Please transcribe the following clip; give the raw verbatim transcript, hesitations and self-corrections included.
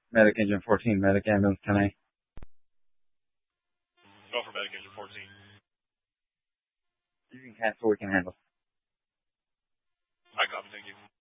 Medic Engine fourteen, Medic Ambulance ten A. Go for Medic Engine fourteen. You can cancel, we can handle. I copy, thank you.